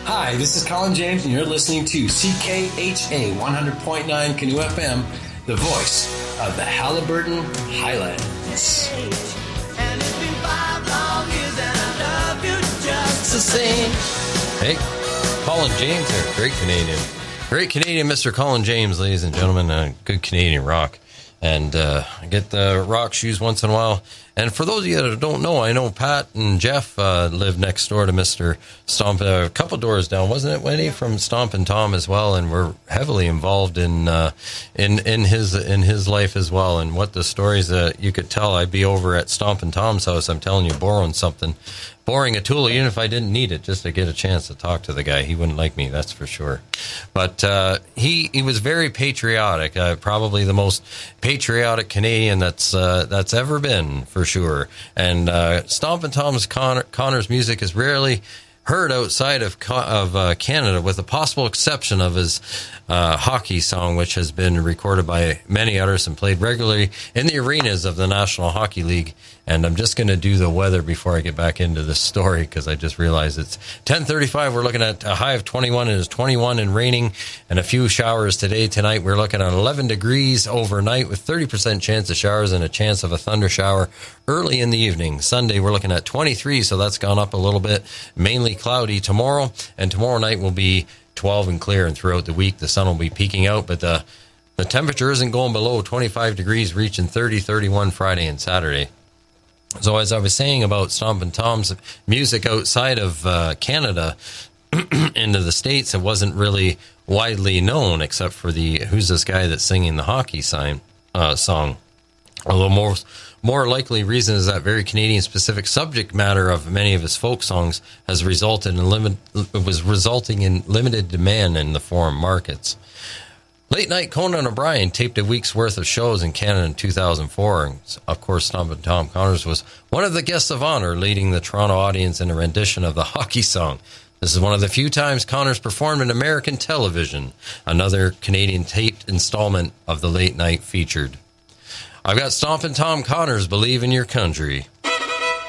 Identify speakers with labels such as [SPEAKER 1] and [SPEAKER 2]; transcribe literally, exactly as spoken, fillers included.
[SPEAKER 1] Hi, this is Colin James, and you're listening to C K H A one hundred point nine Canoe F M, the voice of the Halliburton Highlands.
[SPEAKER 2] And it's been five long years and I love you just the same.
[SPEAKER 3] Hey, Colin James there, great Canadian. Great Canadian, Mister Colin James, ladies and gentlemen, uh, good Canadian rock. And uh, I get the rock shoes once in a while. And for those of you that don't know, I know Pat and Jeff uh, live next door to Mister Stomp, uh, a couple doors down, wasn't it, Wendy, from Stomp and Tom as well? And we're heavily involved in uh, in in his in his life as well. And what the stories that you could tell, I'd be over at Stomp and Tom's house. I'm telling you, borrowing something, borrowing a tool, even if I didn't need it, just to get a chance to talk to the guy. He wouldn't like me, that's for sure. But uh, he he was very patriotic, uh, probably the most patriotic Canadian that's uh, that's ever been, for sure. And uh, Stompin' Tom's Connor, Connor's music is rarely heard outside of of uh, Canada, with the possible exception of his uh, hockey song, which has been recorded by many others and played regularly in the arenas of the National Hockey League. And I'm just going to do the weather before I get back into this story, because I just realized it's ten thirty-five. We're looking at a high of twenty-one. It is twenty-one and raining, and a few showers today. Tonight we're looking at eleven degrees overnight with thirty percent chance of showers and a chance of a thunder shower early in the evening. Sunday we're looking at twenty-three, so that's gone up a little bit. Mainly cloudy tomorrow, and tomorrow night will be twelve and clear, and throughout the week the sun will be peeking out, but the, the temperature isn't going below twenty-five degrees, reaching thirty, thirty-one Friday and Saturday. So as I was saying about Stompin' Tom's music outside of uh, Canada into the States, it wasn't really widely known, except for the who's this guy that's singing the hockey sign, uh, song. Although more more likely reason is that very Canadian-specific subject matter of many of his folk songs has resulted in limit was resulting in limited demand in the foreign markets. Late Night Conan O'Brien taped a week's worth of shows in Canada in two thousand four. And of course, Stompin' Tom Connors was one of the guests of honor, leading the Toronto audience in a rendition of the hockey song. This is one of the few times Connors performed in American television, another Canadian taped installment of the Late Night featured. I've got Stompin' Tom Connors, Believe in Your Country.